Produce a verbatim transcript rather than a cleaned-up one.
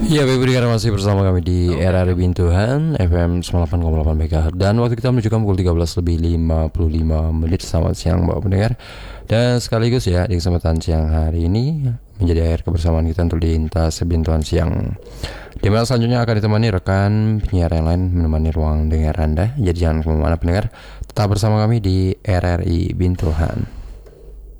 Iya, Bapak Pendengar masih bersama kami di R R I Bintuhan F M sembilan puluh delapan koma delapan MHz. Dan waktu kita menunjukkan pukul tiga belas lebih lima puluh lima menit. Selamat siang Bapak Pendengar. Dan sekaligus ya di kesempatan siang hari ini menjadi akhir kebersamaan kita untuk lintas Bintuhan siang, di mana selanjutnya akan ditemani rekan penyiar yang lain menemani ruang dengar Anda. Jadi jangan kemana-mana pendengar, tetap bersama kami di R R I Bintuhan.